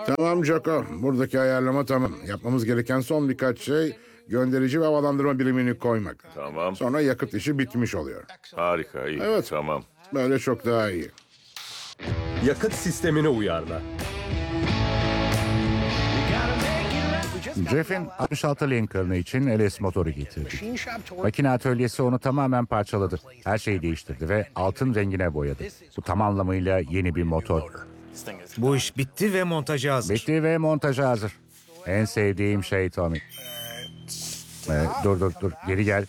Tamam Joko. Buradaki ayarlama tamam. Yapmamız gereken son birkaç şey gönderici ve havalandırma birimini koymak. Tamam. Sonra yakıt işi bitmiş oluyor. Harika, iyi. Evet. Tamam. Böyle çok daha iyi. Yakıt sistemini uyarla. Jeff'in 66 Lincoln'ı için LS motoru getirdik. Makine atölyesi onu tamamen parçaladı. Her şeyi değiştirdi ve altın rengine boyadı. Bu tam anlamıyla yeni bir motor. Bu iş bitti ve montaja hazır. Bitti ve montaja hazır. En sevdiğim şey Tommy. Dur. Geri gel.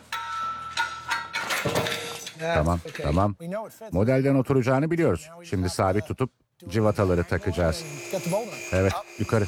Tamam. Modelden oturacağını biliyoruz. Şimdi sabit tutup civataları takacağız. Evet, yukarı.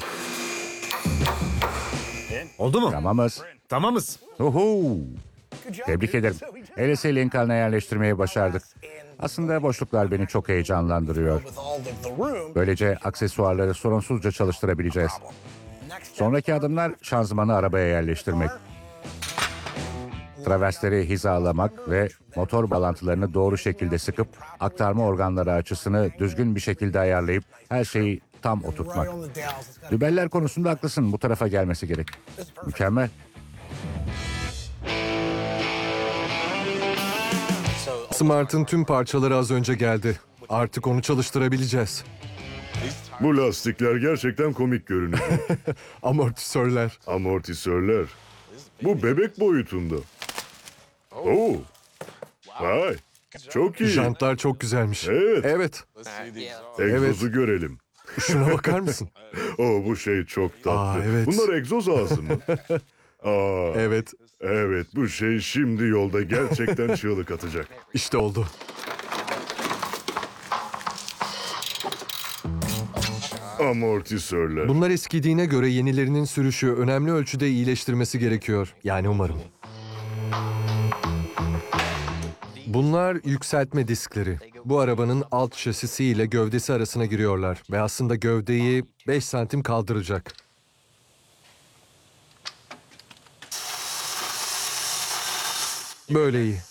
Oldu mu? Tamamız. Tamamız. Uhu. Tebrik ederim. LS Lincoln'a yerleştirmeyi başardık. Aslında boşluklar beni çok heyecanlandırıyor. Böylece aksesuarları sorunsuzca çalıştırabileceğiz. Sonraki adımlar şanzımanı arabaya yerleştirmek. Traversleri hizalamak ve motor bağlantılarını doğru şekilde sıkıp aktarma organları açısını düzgün bir şekilde ayarlayıp her şeyi tam oturtmak. Dübeller konusunda haklısın. Bu tarafa gelmesi gerek. Mükemmel. Smart'ın tüm parçaları az önce geldi. Artık onu çalıştırabileceğiz. Bu lastikler gerçekten komik görünüyor. Amortisörler. Amortisörler. Bu bebek boyutunda. Oo. Vay. Çok iyi. Jantlar çok güzelmiş. Evet. Evet. Egzozu görelim. Şuna bakar mısın? Bu şey çok tatlı. Evet. Bunlar egzoz ağzı mı? Evet. Evet, bu şey şimdi yolda gerçekten çığlık atacak. İşte oldu. Amortisörler. Bunlar eskidiğine göre yenilerinin sürüşü önemli ölçüde iyileştirmesi gerekiyor. Yani umarım. Bunlar yükseltme diskleri. Bu arabanın alt şasisi ile gövdesi arasına giriyorlar ve aslında gövdeyi 5 santim kaldıracak. Böyle iyi.